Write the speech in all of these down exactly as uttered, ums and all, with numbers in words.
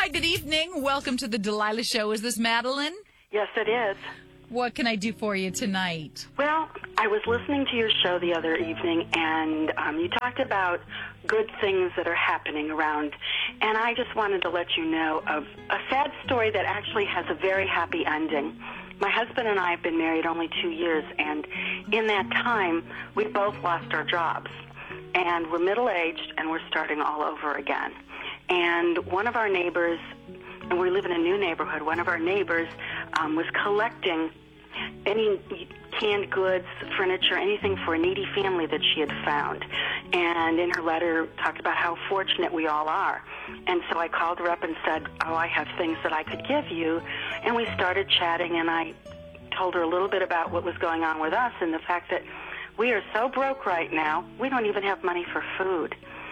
Hi, good evening. Welcome to the Delilah Show. Is this Madeline? Yes, it is. What can I do for you tonight? Well, I was listening to your show the other evening, and um, you talked about good things that are happening around, and I just wanted to let you know of a sad story that actually has a very happy ending. My husband and I have been married only two years, and in that time, we both lost our jobs, and we're middle-aged, and we're starting all over again. And one of our neighbors, and we live in a new neighborhood, one of our neighbors um, was collecting any canned goods, furniture, anything for a needy family that she had found. And in her letter, talked about how fortunate we all are. And so I called her up and said, oh, I have things that I could give you. And we started chatting, and I told her a little bit about what was going on with us and the fact that we are so broke right now, we don't even have money for food.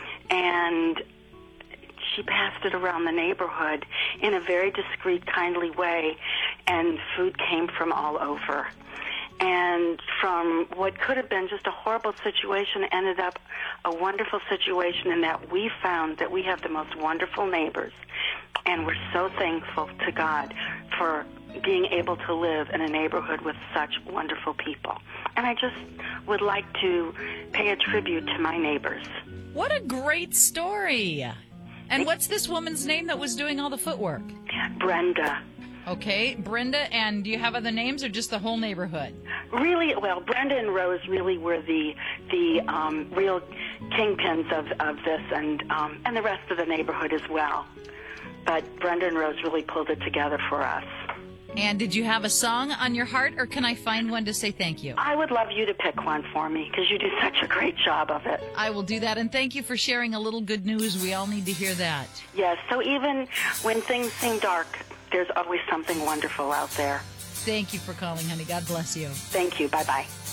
And she passed it around the neighborhood in a very discreet, kindly way, and food came from all over. And from what could have been just a horrible situation ended up a wonderful situation in that we found that we have the most wonderful neighbors, and we're so thankful to God for being able to live in a neighborhood with such wonderful people. And I just would like to pay a tribute to my neighbors. What a great story. And what's this woman's name that was doing all the footwork? Brenda. Okay, Brenda, and do you have other names or just the whole neighborhood? Really, well, Brenda and Rose really were the the um, real kingpins of, of this, and um, and the rest of the neighborhood as well. But Brenda and Rose really pulled it together for us. And did you have a song on your heart, or can I find one to say thank you? I would love you to pick one for me, because you do such a great job of it. I will do that, and thank you for sharing a little good news. We all need to hear that. Yes, so even when things seem dark, there's always something wonderful out there. Thank you for calling, honey. God bless you. Thank you. Bye-bye.